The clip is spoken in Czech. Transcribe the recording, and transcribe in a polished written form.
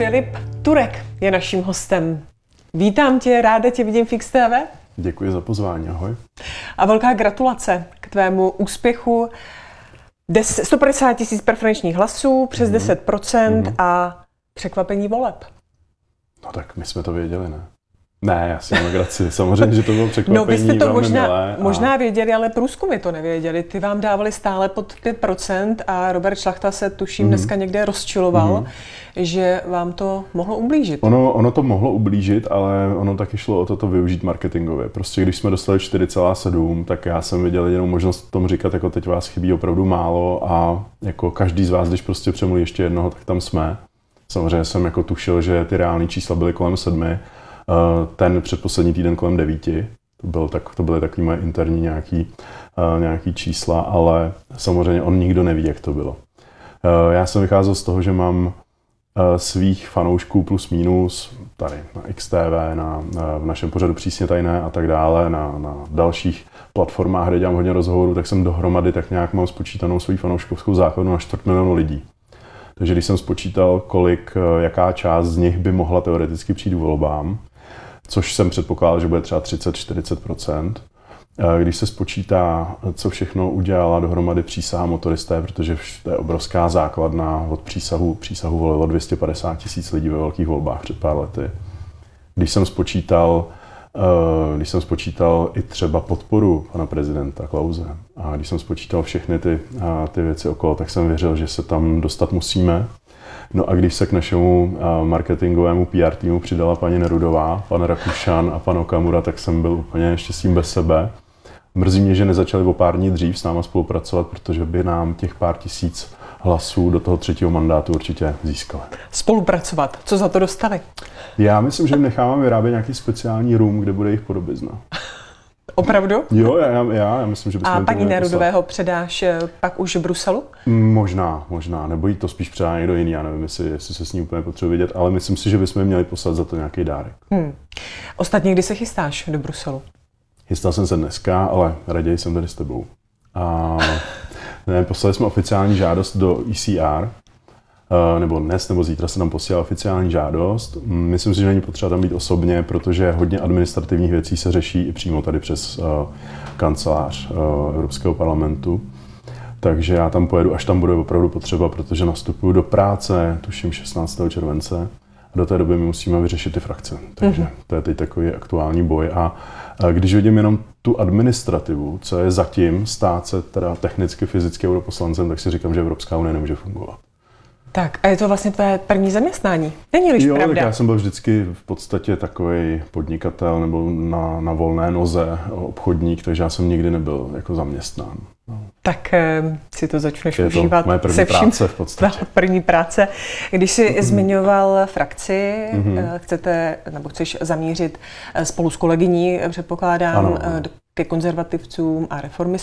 Filip Turek je naším hostem. Vítám tě, ráda tě vidím v XTV. Děkuji za pozvání, ahoj. A velká gratulace k tvému úspěchu. 150 000 preferenčních hlasů, přes 10% a překvapení voleb. No tak my jsme to věděli, ne? Ne, já si mám graci. Samozřejmě, že to bylo překvapení. No vy jste to milé možná věděli, ale průzkumy to nevěděli. Ty vám dávali stále pod 5% a Robert Šlachta se tuším dneska někde rozčiloval, že vám to mohlo ublížit. Ono to mohlo ublížit, ale ono taky šlo o to využít marketingově. Prostě když jsme dostali 4,7, tak já jsem viděl jenom možnost tomu říkat, jako teď vás chybí opravdu málo a jako každý z vás, když prostě přemluví ještě jednoho, tak tam jsme. Samozřejmě jsem jako tušil, že ty reální čísla byly kolem 7. Ten předposlední týden kolem 9. To byly takový moje interní nějaký čísla, ale samozřejmě on nikdo neví, jak to bylo. Já jsem vycházel z toho, že mám svých fanoušků plus minus tady na XTV, v našem pořadu Přísně tajné a tak dále, na dalších platformách, kde dělám hodně rozhovorů, tak jsem dohromady tak nějak mám spočítanou svou fanouškovskou základnu na 250 000 lidí. Takže když jsem spočítal, jaká část z nich by mohla teoreticky přijít k volbám, což jsem předpokládal, že bude třeba 30-40%. Když se spočítá, co všechno udělala dohromady přísaha motoristé, protože to je obrovská základna, od přísahu volilo 250 000 lidí ve velkých volbách před pár lety. Když jsem spočítal i třeba podporu pana prezidenta Klause a když jsem spočítal všechny ty věci okolo, tak jsem věřil, že se tam dostat musíme. No a když se k našemu marketingovému PR týmu přidala paní Nerudová, pan Rakušan a pan Okamura, tak jsem byl úplně štěstím bez sebe. Mrzí mě, že nezačali o pár dní dřív s náma spolupracovat, protože by nám těch pár tisíc hlasů do toho 3. mandátu určitě získali. Spolupracovat. Co za to dostali? Já myslím, že necháváme vyrábět nějaký speciální room, kde bude jejich podobizna. Opravdu? Jo, já myslím, že bychom... A paní Nerudového předáš pak už v Bruselu? Možná, nebo jí to spíš předá někdo jiný, já nevím, jestli se s ní úplně potřebuje vidět, ale myslím si, že bychom měli poslat za to nějaký dárek. Ostatně, kdy se chystáš do Bruselu? Chystal jsem se dneska, ale raději jsem tady s tebou. Poslali jsme oficiální žádost do ECR, nebo dnes, nebo zítra se tam posílá oficiální žádost. Myslím si, že není potřeba tam být osobně, protože hodně administrativních věcí se řeší i přímo tady přes kancelář Evropského parlamentu. Takže já tam pojedu, až tam bude opravdu potřeba, protože nastupuju do práce, tuším 16. července. A do té doby my musíme vyřešit ty frakce. Takže to je teď takový aktuální boj. A když vidím jenom tu administrativu, co je zatím stát se teda technicky, fyzicky europoslancem, tak si říkám, že Evropská unie nemůže fungovat. Tak a je to vlastně tvé první zaměstnání? Není-liž pravda? Jo, já jsem byl vždycky v podstatě takový podnikatel nebo na volné noze obchodník, takže já jsem nikdy nebyl jako zaměstnán. Tak si to začneš je užívat to moje první se vším. Práce v podstatě. První práce. Když jsi zmiňoval frakci, chceš zamířit spolu s kolegyní, předpokládám, ano. ke konzervativcům a reformistům.